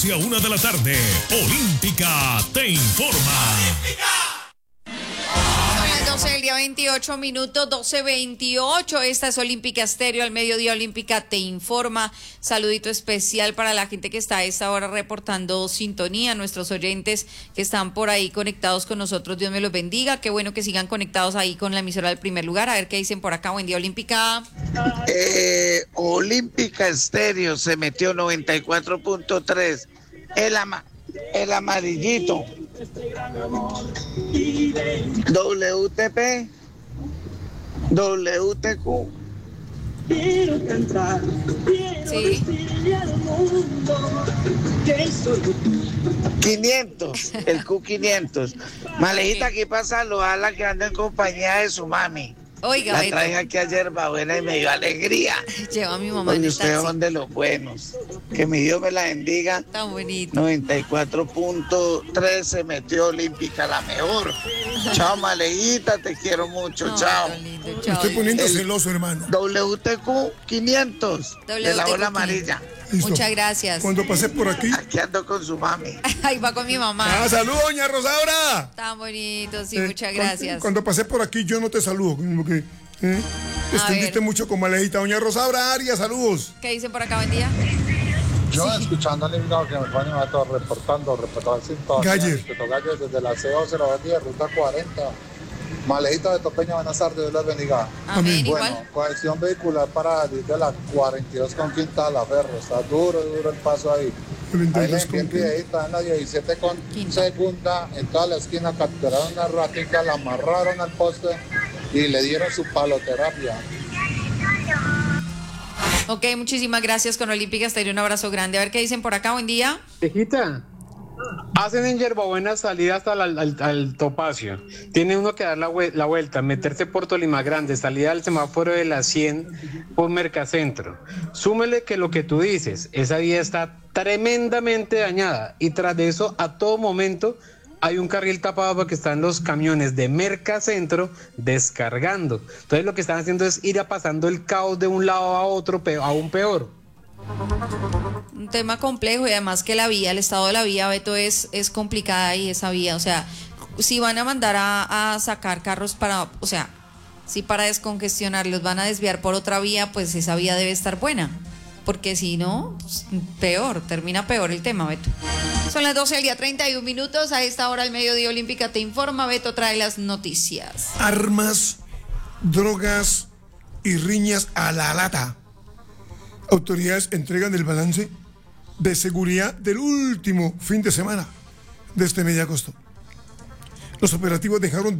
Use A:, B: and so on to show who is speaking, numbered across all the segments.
A: A 1 de la tarde, Olímpica te informa.
B: Son las 12 del día 28 minutos, 12:28. Esta es Olímpica Estéreo, al mediodía Olímpica te informa. Saludito especial para la gente que está a esta hora reportando sintonía, nuestros oyentes que están por ahí conectados con nosotros. Dios me los bendiga. Qué bueno que sigan conectados ahí con la emisora del primer lugar. A ver qué dicen por acá. Buen día, Olímpica.
C: Olímpica Estéreo se metió 94.3. El amarillito. WTP, WTQ.
B: Sí.
C: 500, el Q500. Malejita, aquí pasa lo a la que anda en compañía de su mami.
B: Oiga,
C: la traje aquí a Yerbabuena y me dio alegría.
B: Lleva a mi mamá.
C: Oye, ustedes son de los buenos. Que mi Dios me la bendiga.
B: Tan bonito.
C: 94.3 se metió Olímpica, la mejor. Chao, Malejita, te quiero mucho.
B: No,
C: chao.
B: lindo,
D: Me
B: chao.
D: estoy poniendo celoso, hermano.
C: WTQ 500 de la ola amarilla.
D: Listo.
B: Muchas gracias.
D: Cuando pases por aquí.
C: Aquí ando con su mami.
B: Ahí va con mi mamá.
D: ¡Salud, doña Rosaura!
B: Tan bonito, sí, muchas gracias.
D: Cuando pases por aquí, yo no te saludo. Como que, extendiste mucho con Malejita. Doña Rosaura Arias, saludos.
B: ¿Qué dicen por acá? Buen día.
E: Yo escuchando al invitado que me pone reportando el cinto.
D: Galler.
E: Galler desde la C010, ruta 40. Malejita de Topeña, buenas tardes, Dios les bendiga.
B: Amén,
E: Bueno,
B: igual.
E: cohesión vehicular para salir de la 42 con Quinta de la Ferro. Está duro el paso ahí. Ahí le envié el videito en la 17 con segunda, en toda la esquina capturaron una ratita, la amarraron al poste y le dieron su paloterapia.
B: Ok, muchísimas gracias con Olímpica Estéreo, un abrazo grande. A ver qué dicen por acá, buen día.
F: Viejita, hacen en Yerbabuena salida hasta al Topacio. Tiene uno que dar la vuelta, meterse por Tolima Grande, salida al semáforo de la 100 por Mercacentro. Súmele que lo que tú dices, esa vía está tremendamente dañada y tras de eso a todo momento hay un carril tapado porque están los camiones de Mercacentro descargando. Entonces lo que están haciendo es ir pasando el caos de un lado a otro, aún peor.
B: Un tema complejo y además que la vía, el estado de la vía, Beto, es complicada ahí esa vía. O sea, si van a mandar a sacar carros para, o sea, si para descongestionar los van a desviar por otra vía, pues esa vía debe estar buena. Porque si no, peor, termina peor el tema, Beto. Son las 12 del día 31 minutos. A esta hora el mediodía Olímpica te informa. Beto trae las noticias.
D: Armas, drogas y riñas a la lata. Autoridades entregan el balance de seguridad del último fin de semana de este mes de agosto. Los operativos dejaron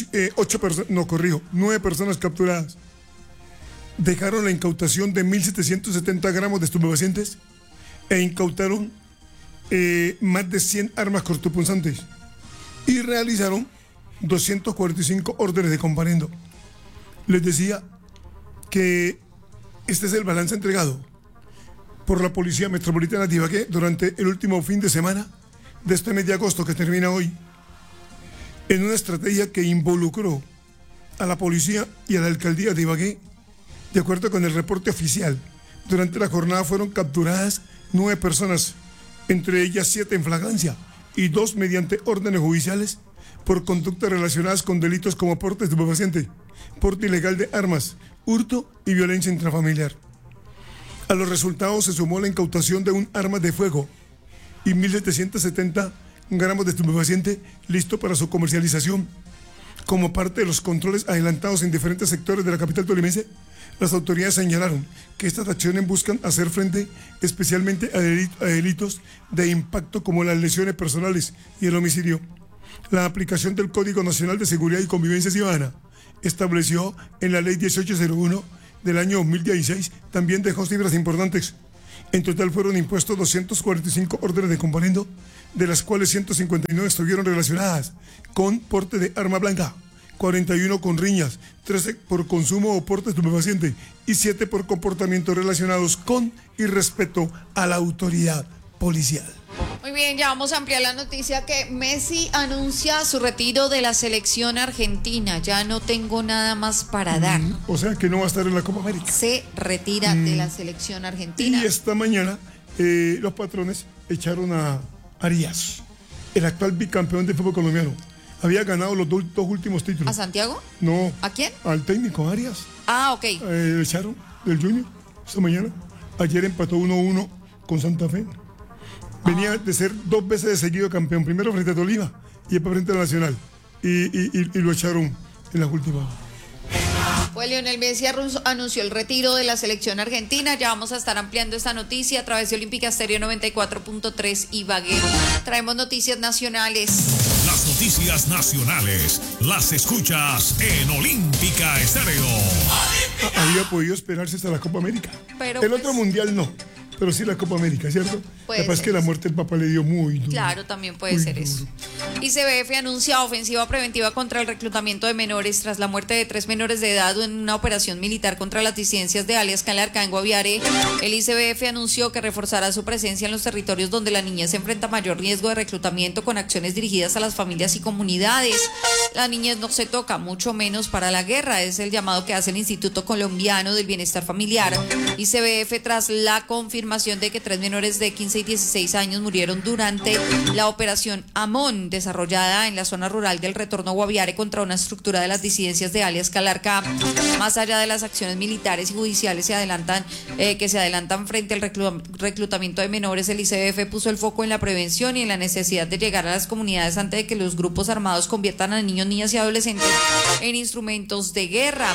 D: 9 personas capturadas. Dejaron la incautación de 1.770 gramos de estupefacientes e incautaron más de 100 armas cortopunzantes y realizaron 245 órdenes de comparendo. Les decía que este es el balance entregado por la Policía Metropolitana de Ibagué durante el último fin de semana de este mes de agosto que termina hoy, en una estrategia que involucró a la policía y a la alcaldía de Ibagué. De acuerdo con el reporte oficial, durante la jornada fueron capturadas 9 personas, entre ellas 7 en flagrancia y 2 mediante órdenes judiciales por conductas relacionadas con delitos como porte estupefaciente, porte ilegal de armas, hurto y violencia intrafamiliar. A los resultados se sumó la incautación de un arma de fuego y 1.770 gramos de estupefaciente listo para su comercialización. Como parte de los controles adelantados en diferentes sectores de la capital tolimense, las autoridades señalaron que estas acciones buscan hacer frente especialmente a delitos de impacto como las lesiones personales y el homicidio. La aplicación del Código Nacional de Seguridad y Convivencia Ciudadana estableció en la Ley 1801 del año 2016 también dejó cifras importantes. En total fueron impuestos 245 órdenes de comparendo, de las cuales 159 estuvieron relacionadas con porte de arma blanca, 41 con riñas, 13 por consumo o porte estupefaciente y 7 por comportamientos relacionados con y respeto a la autoridad policial.
B: Muy bien, ya vamos a ampliar la noticia que Messi anuncia su retiro de la selección argentina. Ya no tengo nada más para dar.
D: O sea que no va a estar en la Copa América.
B: Se retira de la selección argentina.
D: Y esta mañana los patrones echaron a Arias, el actual bicampeón del fútbol colombiano. Había ganado los dos últimos títulos.
B: ¿A Santiago?
D: No.
B: ¿A quién?
D: Al técnico Arias.
B: Ah, ok.
D: Echaron del Junior esta mañana. Ayer empató 1-1 con Santa Fe. Venía de ser 2 veces de seguido campeón. Primero frente a Tolima y después frente a Nacional. Y lo echaron en las últimas.
B: Pues Lionel Messi anunció el retiro de la selección argentina. Ya vamos a estar ampliando esta noticia a través de Olímpica Estéreo 94.3 y Ibagué. Traemos noticias nacionales.
A: Las noticias nacionales las escuchas en Olímpica Estéreo.
D: Había podido esperarse hasta la Copa América.
B: Pero
D: el
B: pues,
D: otro mundial no, pero sí la Copa América, ¿cierto? Lo que pasa es que la muerte del papá le dio muy duro.
B: Claro, también puede ser eso. ICBF anuncia ofensiva preventiva contra el reclutamiento de menores tras la muerte de 3 menores de edad en una operación militar contra las disidencias de alias Calarcá en Guaviare. El ICBF anunció que reforzará su presencia en los territorios donde la niñez se enfrenta a mayor riesgo de reclutamiento con acciones dirigidas a las familias y comunidades. La niñez no se toca, mucho menos para la guerra. Es el llamado que hace el Instituto Colombiano del Bienestar Familiar. ICBF tras la confirmación de que 3 menores de 15 y 16 años murieron durante la operación Amón, desarrollada en la zona rural del Retorno Guaviare contra una estructura de las disidencias de alias Calarcá. Más allá de las acciones militares y judiciales que se adelantan frente al reclutamiento de menores, el ICBF puso el foco en la prevención y en la necesidad de llegar a las comunidades antes de que los grupos armados conviertan a niños, niñas y adolescentes en instrumentos de guerra.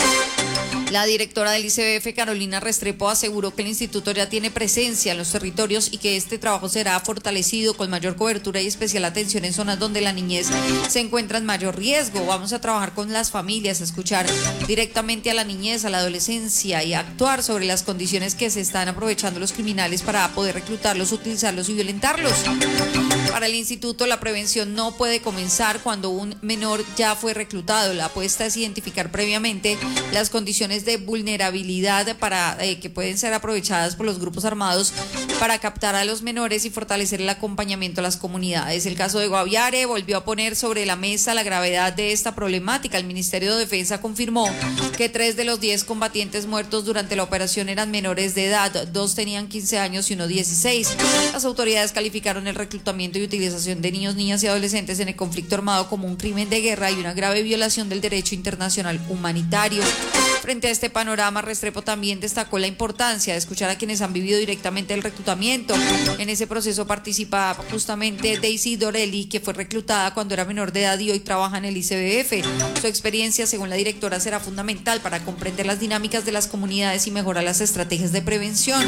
B: La directora del ICBF, Carolina Restrepo, aseguró que el instituto ya tiene presencia en los territorios y que este trabajo será fortalecido con mayor cobertura y especial atención en zonas donde la niñez se encuentra en mayor riesgo. Vamos a trabajar con las familias, a escuchar directamente a la niñez, a la adolescencia y a actuar sobre las condiciones que se están aprovechando los criminales para poder reclutarlos, utilizarlos y violentarlos. Para el instituto, la prevención no puede comenzar cuando un menor ya fue reclutado. La apuesta es identificar previamente las condiciones de vulnerabilidad que pueden ser aprovechadas por los grupos armados para captar a los menores y fortalecer el acompañamiento a las comunidades. El caso de Guaviare volvió a poner sobre la mesa la gravedad de esta problemática. El Ministerio de Defensa confirmó que 3 de los 10 combatientes muertos durante la operación eran menores de edad, 2 tenían 15 años y 1 16. Las autoridades calificaron el reclutamiento y utilización de niños, niñas y adolescentes en el conflicto armado como un crimen de guerra y una grave violación del derecho internacional humanitario. Frente a este panorama, Restrepo también destacó la importancia de escuchar a quienes han vivido directamente el reclutamiento. En ese proceso participa justamente Daisy Dorelli, que fue reclutada cuando era menor de edad y hoy trabaja en el ICBF. Su experiencia, según la directora, será fundamental para comprender las dinámicas de las comunidades y mejorar las estrategias de prevención.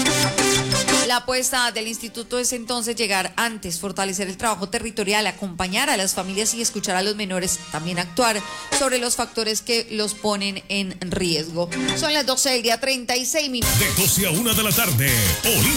B: La apuesta del instituto es entonces llegar antes, fortalecer el trabajo territorial, acompañar a las familias y escuchar a los menores, también actuar sobre los factores que los ponen en riesgo. Son las 12 del día, 36 minutos.
A: De 12 a 1 de la tarde,